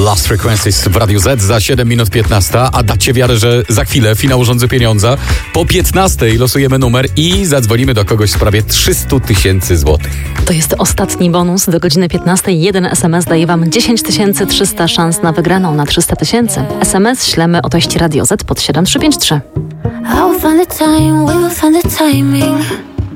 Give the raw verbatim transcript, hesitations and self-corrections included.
Lost Frequencies w Radiu Z za siedem minut piętnaście, a dajcie wiarę, że za chwilę finał Rządzy Pieniądza. Po piętnastej losujemy numer i zadzwonimy do kogoś w sprawie trzysta tysięcy złotych. To jest ostatni bonus do godziny piętnastej. Jeden es em es daje Wam dziesięć tysięcy trzysta szans na wygraną na trzysta tysięcy. es em es ślemy o treści Radio Z pod siedem trzy pięć trzy. I will find the time, we will find the timing.